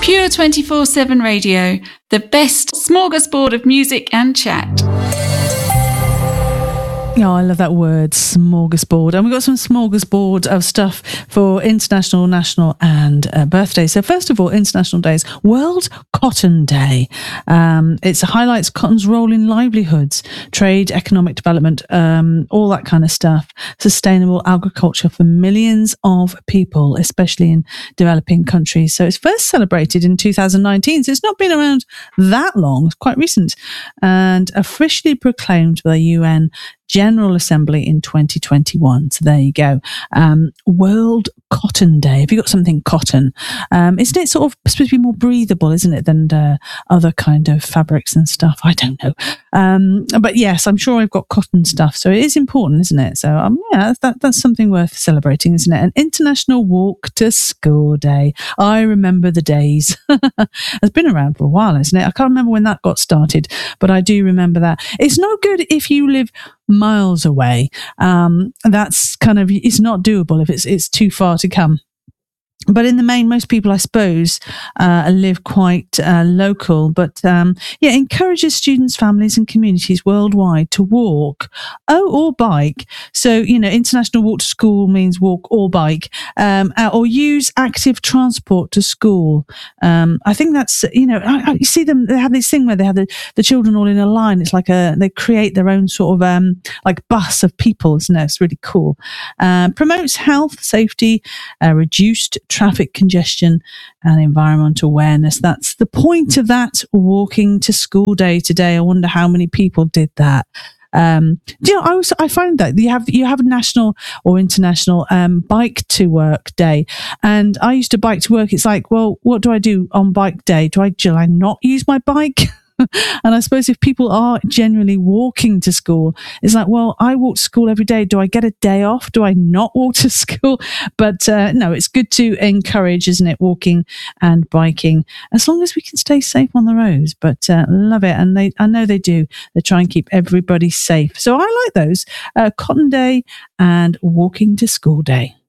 Pure 24/7 Radio, the best smorgasbord of music and chat. Oh, I love that word, smorgasbord. And we've got some smorgasbord of stuff for international, national and birthdays. So first of all, international days, World Cotton Day. It highlights cotton's role in livelihoods, trade, economic development, all that kind of stuff. Sustainable agriculture for millions of people, especially in developing countries. So it's first celebrated in 2019. So it's not been around that long. It's quite recent. And officially proclaimed by the UN General Assembly in 2021. So there you go. World Cotton Day. Have you got something cotton? Isn't it sort of supposed to be more breathable, isn't it, than other kind of fabrics and stuff? I don't know. But yes, I'm sure I've got cotton stuff. So it is important, isn't it? So yeah, that's something worth celebrating, isn't it? An International Walk to School Day. I remember the days. It's been around for a while, isn't it? I can't remember when that got started, but I do remember that. It's no good if you live miles away. That's kind of, it's not doable if it's too far to come. But in the main, most people, I suppose, live quite local. But encourages students, families and communities worldwide to walk or bike. So, International Walk to School means walk or bike, or use active transport to school. I think that's, you see them, they have this thing where they have the children all in a line. It's like they create their own sort of like bus of people, isn't it? It's really cool. Promotes health, safety, reduced traffic congestion and environmental awareness. That's the point of that walking to school day today. I wonder how many people did that. I find that you have a national or international bike to work day, and I used to bike to work. It's like, well, what do I do on bike day? Do I not use my bike? And I suppose if people are generally walking to school, it's like, well, I walk to school every day. Do I get a day off? Do I not walk to school? But no, it's good to encourage, isn't it, walking and biking, as long as we can stay safe on the roads. But love it. And I know they do. They try and keep everybody safe. So I like those. Cotton Day and Walking to School Day.